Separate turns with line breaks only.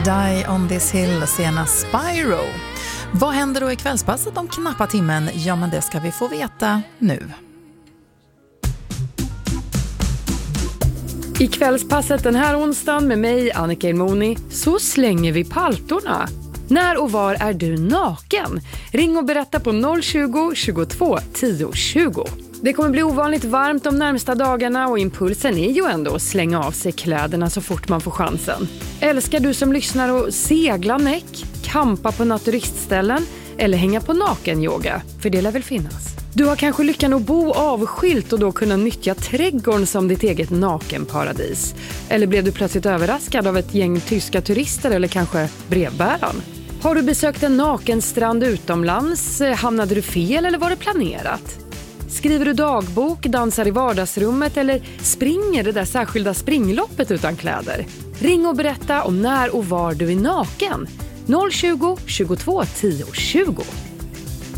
Die on this hill, senast Spyro. Vad händer då i kvällspasset om knappa timmen? Ja, men det ska vi få veta nu.
I kvällspasset den här onsdagen med mig, Annika Ilmoni, så slänger vi paltorna. När och var är du naken? Ring och berätta på 020 22 10 20. Det kommer bli ovanligt varmt de närmsta dagarna och impulsen är ju ändå att slänga av sig kläderna så fort man får chansen. Älskar du som lyssnar att segla näck, kampa på naturistställen eller hänga på nakenyoga? För det lär väl finnas. Du har kanske lyckan att bo avskilt och då kunna nyttja trädgården som ditt eget nakenparadis. Eller blev du plötsligt överraskad av ett gäng tyska turister eller kanske brevbäraren? Har du besökt en nakenstrand utomlands? Hamnade du fel eller var det planerat? Skriver du dagbok, dansar i vardagsrummet eller springer det där särskilda springloppet utan kläder? Ring och berätta om när och var du är naken. 020 22 10 20.